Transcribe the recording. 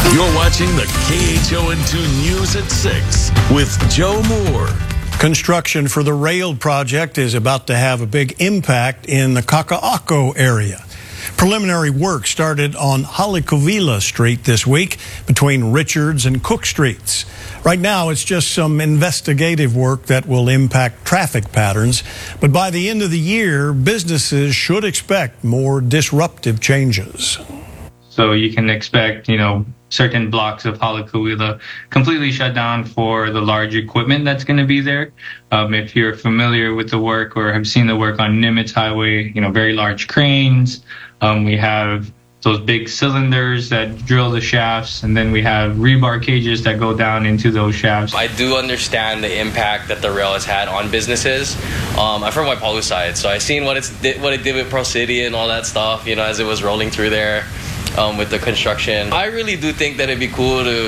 You're watching the KHON2 News at 6 with Joe Moore. Construction for the rail project is about to have a big impact in the Kaka'ako area. Preliminary work started on Halikuwila Street this week between Richards and Cook Streets. Right now, it's just some investigative work that will impact traffic patterns. But by the end of the year, businesses should expect more disruptive changes. So you can expect, certain blocks of Halikuwila completely shut down for the large equipment that's going to be there. If you're familiar with the work or have seen the work on Nimitz Highway, very large cranes. We have those big cylinders that drill the shafts, and then we have rebar cages that go down into those shafts. I do understand the impact that the rail has had on businesses. I'm from Waipahu side, so I've seen what it did with Pro City and all that stuff, as it was rolling through there with the construction. I really do think that it'd be cool to